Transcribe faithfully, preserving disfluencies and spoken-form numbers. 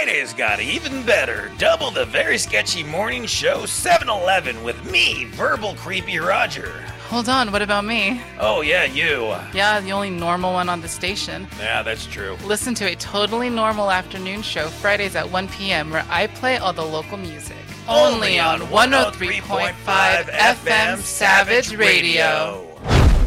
Fridays got even better. Double the very sketchy morning show seven eleven with me, Verbal Creepy Roger. Hold on, what about me? Oh, yeah, you. Yeah, the only normal one on the station. Yeah, that's true. Listen to a totally normal afternoon show Fridays at one p.m. where I play all the local music. Only on one oh three point five F M Savage Radio.